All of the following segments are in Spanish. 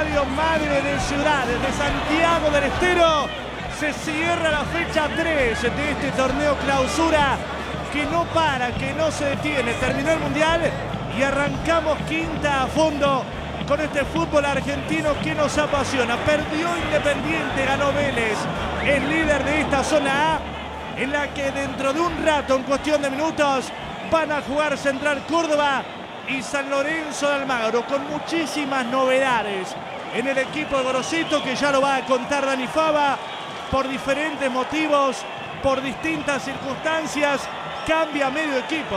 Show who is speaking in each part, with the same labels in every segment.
Speaker 1: Estadio Madre de Ciudad de Santiago del Estero se cierra la fecha 3 de este torneo clausura que no para, que no se detiene. Terminó el Mundial y arrancamos quinta a fondo con este fútbol argentino que nos apasiona. Perdió Independiente, ganó Vélez, el líder de esta zona A, en la que dentro de un rato, en cuestión de minutos, van a jugar Central Córdoba y San Lorenzo de Almagro, con muchísimas novedades en el equipo de Gorosito, que ya lo va a contar Dani Fava. Por diferentes motivos, por distintas circunstancias, cambia medio equipo.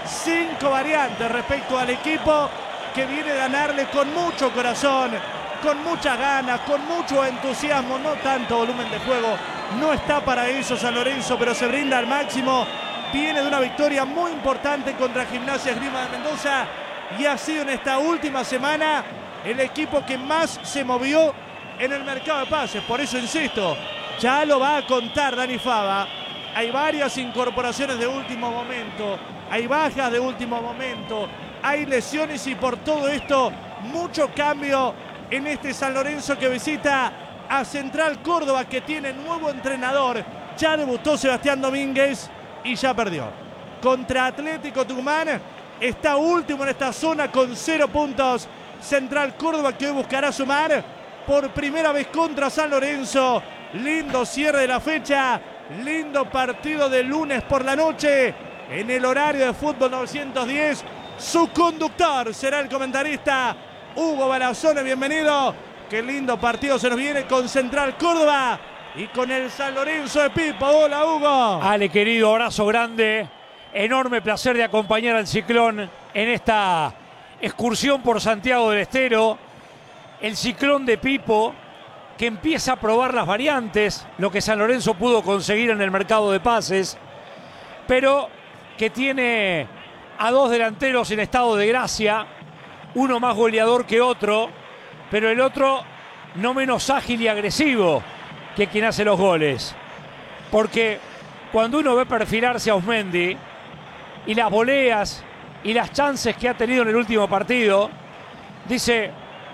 Speaker 1: 5 variantes respecto al equipo que viene a ganarle con mucho corazón, con muchas ganas, con mucho entusiasmo. No tanto volumen de juego, no está para eso San Lorenzo, pero se brinda al máximo. Viene de una victoria muy importante contra Gimnasia Esgrima de Mendoza y ha sido en esta última semana el equipo que más se movió en el mercado de pases. Por eso insisto, ya lo va a contar Dani Fava. Hay varias incorporaciones de último momento, hay bajas de último momento, hay lesiones y por todo esto mucho cambio en este San Lorenzo que visita a Central Córdoba, que tiene nuevo entrenador. Ya debutó Sebastián Domínguez y ya perdió. Contra Atlético Tucumán está último en esta zona con 0 puntos. Central Córdoba, que hoy buscará sumar por primera vez contra San Lorenzo. Lindo cierre de la fecha, lindo partido de lunes por la noche en el horario de Fútbol 910. Su conductor será el comentarista Hugo Balazone. Bienvenido. Qué lindo partido se nos viene con Central Córdoba y con el San Lorenzo de Pipo. Hola, Hugo.
Speaker 2: Ale, querido, abrazo grande. Enorme placer de acompañar al Ciclón en esta excursión por Santiago del Estero. El Ciclón de Pipo, que empieza a probar las variantes, lo que San Lorenzo pudo conseguir en el mercado de pases, pero que tiene a 2 delanteros en estado de gracia, uno más goleador que otro, pero el otro no menos ágil y agresivo que quien hace los goles. Porque cuando uno ve perfilarse a Osmendi y las voleas y las chances que ha tenido en el último partido, dice: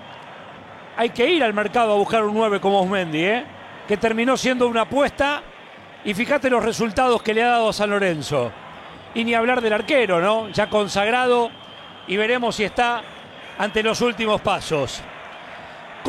Speaker 2: hay que ir al mercado a buscar un 9 como Osmendi, que terminó siendo una apuesta, y fíjate los resultados que le ha dado a San Lorenzo. Y ni hablar del arquero, ¿no? Ya consagrado, y veremos si está ante los últimos pasos.